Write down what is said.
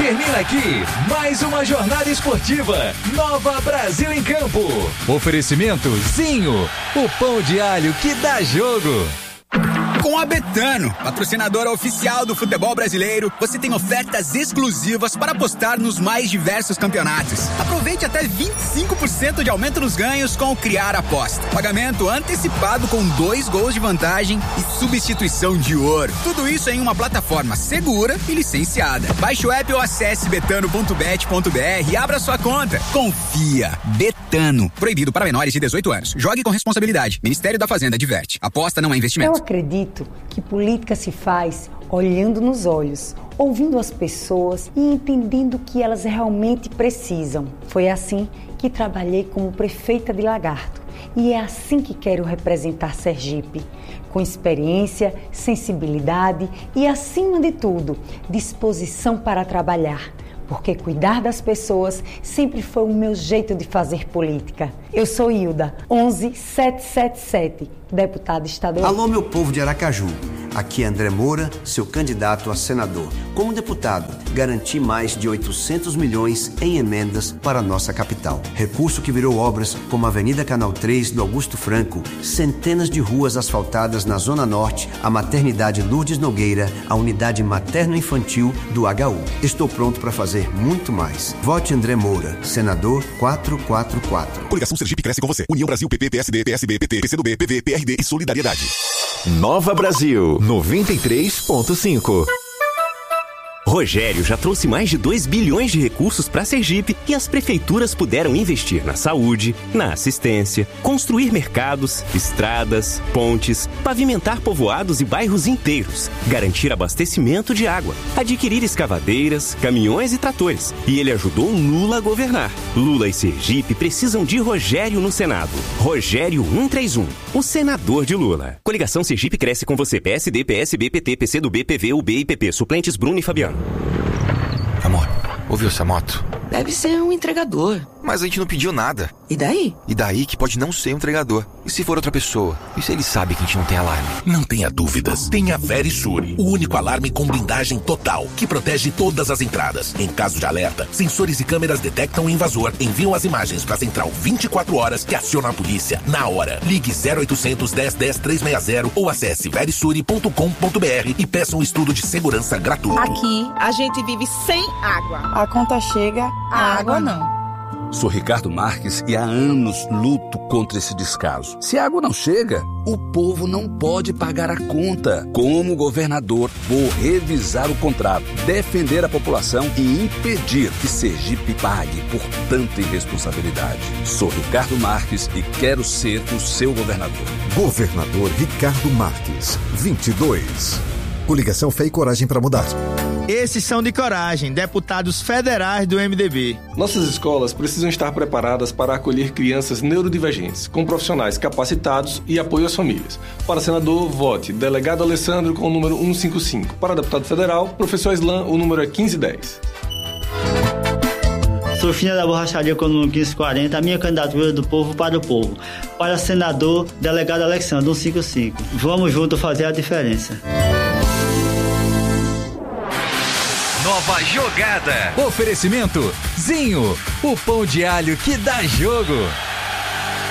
Termina aqui mais uma jornada esportiva. Nova Brasil em Campo. Oferecimento Zinho, o pão de alho que dá jogo. Com a Betano, patrocinadora oficial do futebol brasileiro, você tem ofertas exclusivas para apostar nos mais diversos campeonatos. Aproveite até 25% de aumento nos ganhos com o Criar Aposta. Pagamento antecipado com 2 gols de vantagem e substituição de ouro. Tudo isso em uma plataforma segura e licenciada. Baixe o app ou acesse betano.bet.br e abra sua conta. Confia. Betano. Proibido para menores de 18 anos. Jogue com responsabilidade. Ministério da Fazenda adverte. Aposta não é investimento. Eu acredito que política se faz olhando nos olhos, ouvindo as pessoas e entendendo o que elas realmente precisam. Foi assim que trabalhei como prefeita de Lagarto e é assim que quero representar Sergipe, com experiência, sensibilidade e, acima de tudo, disposição para trabalhar. Porque cuidar das pessoas sempre foi o meu jeito de fazer política. Eu sou Hilda, 11777, deputada estadual. Alô, meu povo de Aracaju. Aqui é André Moura, seu candidato a senador. Como deputado, garanti mais de 800 milhões em emendas para a nossa capital. Recurso que virou obras como a Avenida Canal 3 do Augusto Franco, centenas de ruas asfaltadas na Zona Norte, a maternidade Lourdes Nogueira, a unidade materno-infantil do HU. Estou pronto para fazer muito mais. Vote André Moura, senador 444. Coligação Sergipe cresce com você. União Brasil, PP, PSD, PSB, PT, PCdoB, PV, PRD e Solidariedade. Nova Brasil 93.5. Rogério já trouxe mais de 2 bilhões de recursos para Sergipe e as prefeituras puderam investir na saúde, na assistência, construir mercados, estradas, pontes, pavimentar povoados e bairros inteiros, garantir abastecimento de água, adquirir escavadeiras, caminhões e tratores. E ele ajudou Lula a governar. Lula e Sergipe precisam de Rogério no Senado. Rogério 131, o senador de Lula. Coligação Sergipe cresce com você. PSD, PSB, PT, PCdoB, PV, UB e PP. Suplentes Bruno e Fabiano. Amor, ouviu essa moto? Deve ser um entregador. Mas a gente não pediu nada. E daí? E daí que pode não ser um entregador. E se for outra pessoa? E se ele sabe que a gente não tem alarme? Não tenha dúvidas. Tenha a Verisure, o único alarme com blindagem total, que protege todas as entradas. Em caso de alerta, sensores e câmeras detectam o invasor, enviam as imagens para a central 24 horas que aciona a polícia na hora. Ligue 0800 10 10 360 ou acesse verisure.com.br e peça um estudo de segurança gratuito. Aqui, a gente vive sem água. A conta chega, a água não. Sou Ricardo Marques e há anos luto contra esse descaso. Se a água não chega, o povo não pode pagar a conta. Como governador, vou revisar o contrato, defender a população e impedir que Sergipe pague por tanta irresponsabilidade. Sou Ricardo Marques e quero ser o seu governador. Governador Ricardo Marques, 22. Coligação Fé e Coragem para Mudar. Esses são de coragem, deputados federais do MDB. Nossas escolas precisam estar preparadas para acolher crianças neurodivergentes, com profissionais capacitados e apoio às famílias. Para senador, vote delegado Alessandro com o número 155. Para deputado federal, professor Islan, o número é 1510. Sou filha da borracharia com o número 1540, a minha candidatura do povo para o povo. Para senador, delegado Alessandro, 155. Vamos juntos fazer a diferença. Nova jogada. Oferecimento Zinho, o pão de alho que dá jogo.